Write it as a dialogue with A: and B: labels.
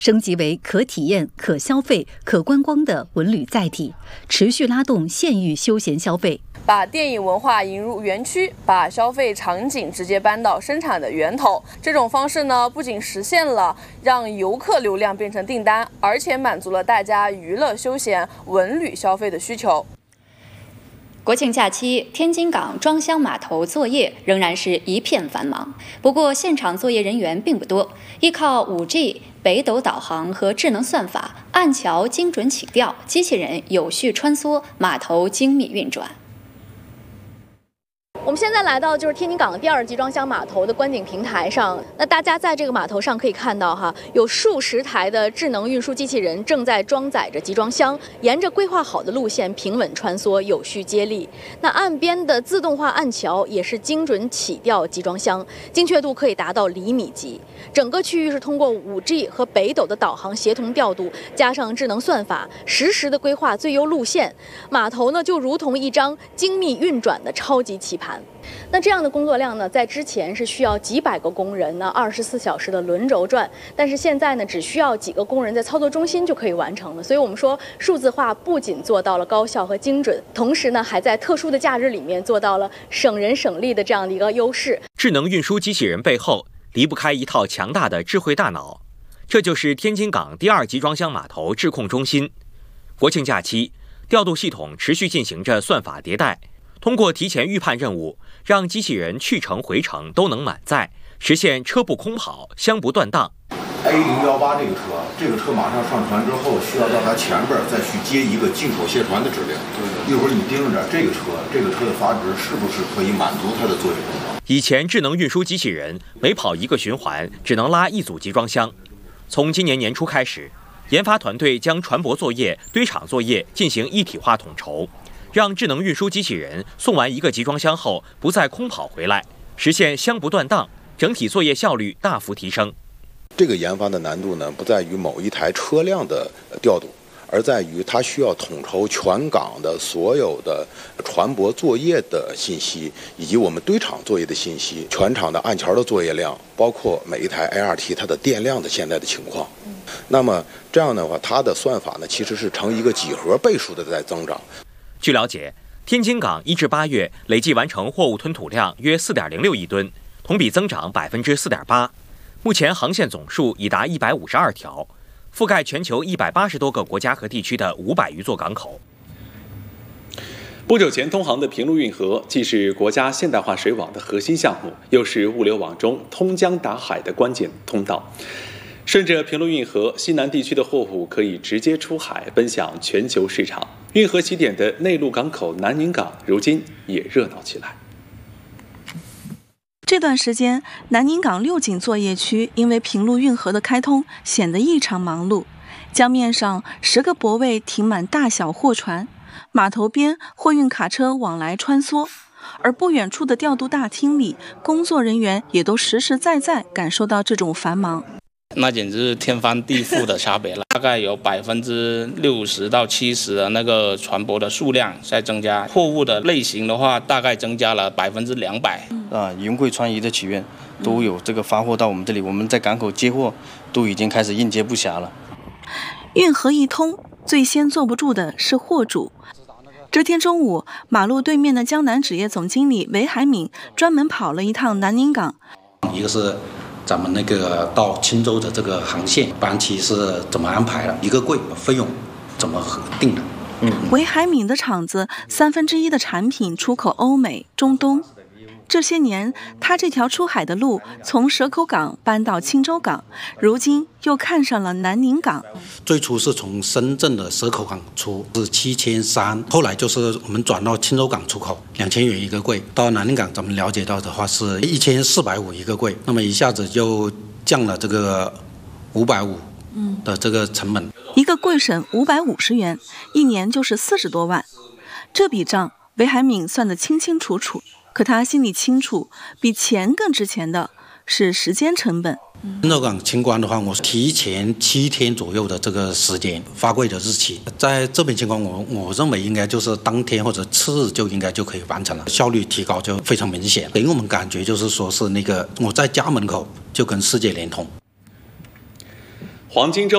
A: 升级为可体验、可消费、可观光的文旅载体，持续拉动县域休闲消费。
B: 把电影文化引入园区，把消费场景直接搬到生产的源头。这种方式呢，不仅实现了让游客流量变成订单，而且满足了大家娱乐、休闲、文旅消费的需求。
C: 国庆假期，天津港装箱码头作业仍然是一片繁忙。不过，现场作业人员并不多，依靠 5G、北斗导航和智能算法，岸桥精准起吊，机器人有序穿梭，码头精密运转。
D: 我们现在来到就是天津港第2集装箱码头的观景平台上，那大家在这个码头上可以看到有数十台的智能运输机器人正在装载着集装箱，沿着规划好的路线平稳穿梭，有序接力。那岸边的自动化岸桥也是精准起吊集装箱，精确度可以达到厘米级。整个区域是通过 5G 和北斗的导航协同调度，加上智能算法，实时的规划最优路线。码头呢就如同一张精密运转的超级棋盘。那这样的工作量呢，在之前是需要几百个工人呢24小时的轮轴转，但是现在呢，只需要几个工人在操作中心就可以完成了。所以我们说，数字化不仅做到了高效和精准，同时呢，还在特殊的假日里面做到了省人省力的这样的一个优势。
E: 智能运输机器人背后离不开一套强大的智慧大脑，这就是天津港第2集装箱码头智控中心。国庆假期，调度系统持续进行着算法迭代。通过提前预判任务，让机器人去程回程都能满载，实现车不空跑、箱不断档。
F: A018这个车马上上船之后，需要到它前边再去接一个进口卸船的指令。一会儿你盯着这个车的阀值是不是可以满足它的作业功能？
E: 以前智能运输机器人每跑一个循环，只能拉一组集装箱。从今年年初开始，研发团队将船舶作业、堆场作业进行一体化统筹。让智能运输机器人送完一个集装箱后，不再空跑回来，实现箱不断档，整体作业效率大幅提升。
F: 这个研发的难度呢，不在于某一台车辆的调度，而在于它需要统筹全港的所有的船舶作业的信息，以及我们堆场作业的信息，全场的岸桥的作业量，包括每一台 ART 它的电量的现在的情况。那么这样的话，它的算法呢，其实是呈一个几何倍数的在增长。
E: 据了解，天津港1至8月累计完成货物吞吐量约4.06亿吨，同比增长4.8%。目前航线总数已达152条，覆盖全球180多个国家和地区的500余座港口。
G: 不久前通航的平陆运河，既是国家现代化水网的核心项目，又是物流网中通江达海的关键通道。顺着平陆运河，西南地区的货物可以直接出海，奔向全球市场。运河起点的内陆港口南宁港，如今也热闹起来。
H: 这段时间，南宁港6井作业区因为平陆运河的开通，显得异常忙碌。江面上10个泊位停满大小货船，码头边货运卡车往来穿梭。而不远处的调度大厅里，工作人员也都实实在在感受到这种繁忙。
I: 那简直是天翻地覆的差别了，大概有60%到70%的那个船舶的数量在增加，货物的类型的话，大概增加了200%。
J: 云贵川渝的企业都有这个发货到我们这里，我们在港口接货都已经开始应接不暇了。
H: 运河一通，最先坐不住的是货主。这天中午，马路对面的江南纸业总经理韦海敏专门跑了一趟南宁港。
K: 一个是咱们那个到青州的这个航线班期是怎么安排的，一个柜费用怎么定的。
H: 韦海敏的厂子1/3的产品出口欧美、中东。这些年，他这条出海的路从蛇口港搬到青州港，如今又看上了南宁港。
K: 最初是从深圳的蛇口港出，是7300，后来就是我们转到青州港出口，2000元一个柜。到南宁港，咱们了解到的话是1450一个柜，那么一下子就降了这个550的这个成本。
H: 一个柜省550元，一年就是40多万。这笔账，韦海敏算得清清楚楚。可他心里清楚，比钱更值钱的是时间成本。
K: 青州港清关的话，我是提前7天左右的这个时间发柜的日期，在这边情况，我认为应该就是当天或者次日就应该就可以完成了，效率提高就非常明显，给我们感觉就是说是那个我在家门口就跟世界连通。
G: 黄金周